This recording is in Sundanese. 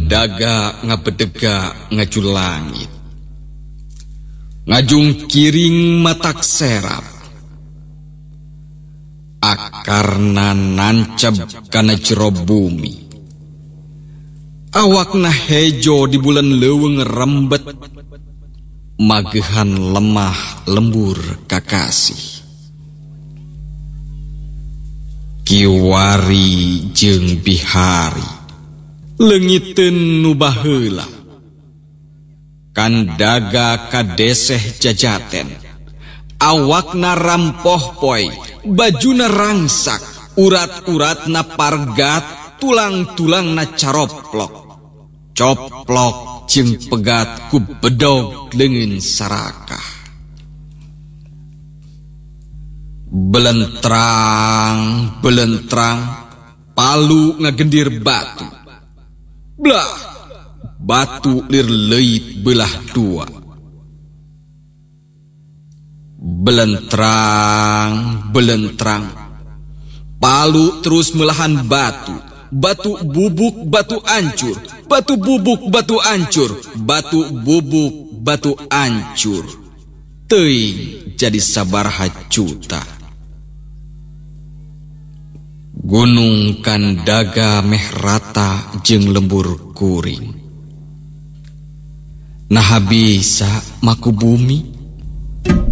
Kandaga ngabedega ngaju langit, ngajung kiring matak serap, akarna nancep kana jero bumi, awakna hejo di bulan leuweung rembet, magehan lemah lembur kakasih. Kiwari jeung bihari leungiteun nu baheula, kandaga kadeseh jajaten, awakna rampoh poy, bajuna rangsak, urat-uratna pargat, tulang-tulangna caroplok, coplok jeung pegat ku bedog leungeun sarakah. Belentrang, palu ngagendir batu. Blah, batu lir leuit belah dua. Belentrang, palu terus melahan batu. Batu bubuk, batu ancur. Batu bubuk, batu ancur. Batu bubuk, batu ancur. Teuing jadi sabaraha juta. Gunung Kandaga meh rata jeung lembur kuring. Nah bisa maku bumi